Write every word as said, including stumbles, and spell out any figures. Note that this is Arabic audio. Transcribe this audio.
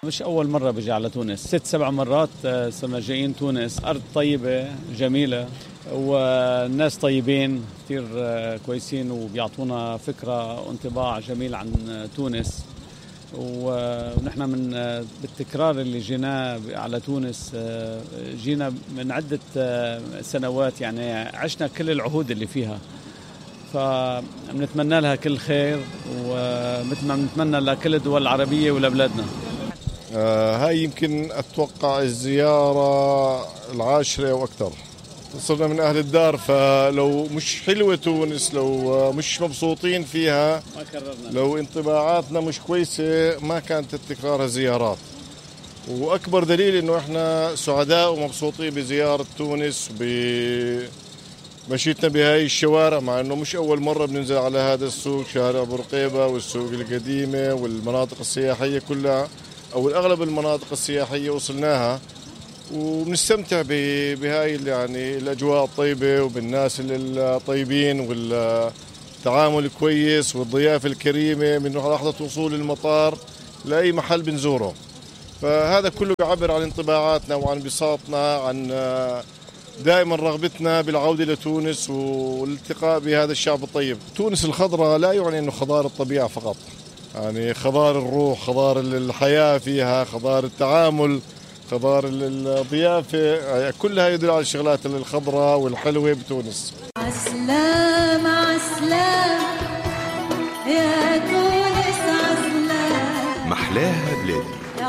مش أول مرة بجي على تونس، ست سبع مرات صرنا جايين تونس. أرض طيبة جميلة والناس طيبين كتير كويسين وبيعطونا فكرة وانطباع جميل عن تونس. ونحن من بالتكرار اللي جينا على تونس جينا من عدة سنوات، يعني عشنا كل العهود اللي فيها، فبنتمنى لها كل خير ومثل ما بنتمنى لكل الدول العربية ولبلادنا. آه هاي يمكن أتوقع الزيارة العاشرة وأكثر. صرنا من أهل الدار، فلو مش حلوة تونس، لو مش مبسوطين فيها، ما كررنا. لو انطباعاتنا مش كويسة ما كانت تكرارها زيارات. وأكبر دليل إنه إحنا سعداء ومبسوطين بزيارة تونس وبمشيتنا بهاي الشوارع، مع إنه مش أول مرة بننزل على هذا السوق، شارع أبو رقيبة والسوق القديمة والمناطق السياحية كلها، أو الأغلب المناطق السياحية وصلناها، وبنستمتع بهاي يعني الأجواء الطيبة وبالناس الطيبين والتعامل الكويس والضيافة الكريمة من لحظة وصول المطار لأي محل بنزوره. فهذا كله يعبر عن انطباعاتنا وعن انبساطنا، عن دائما رغبتنا بالعودة لتونس والالتقاء بهذا الشعب الطيب. تونس الخضراء لا يعني أنه خضار الطبيعة فقط، يعني خضار الروح، خضار الحياة فيها، خضار التعامل، خضار الضيافة، كلها يدل على الشغلات الخضراء والحلوة بتونس. عسلام عسلام يا تونس عسلام، محلاها بلادي.